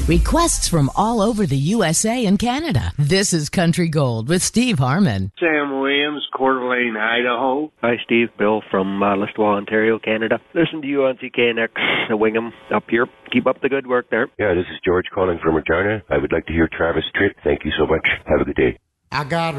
Requests from all over the USA and Canada. This is Country Gold with Steve Harmon. Sam Williams, Coeur d'Alene, Idaho. Hi, Steve. Bill from Listowel, Ontario, Canada. Listen to you on CKNX, Wingham, up here. Keep up the good work there. Yeah, this is George calling from Regina. I would like to hear Travis Tritt. Thank you so much. Have a good day. I got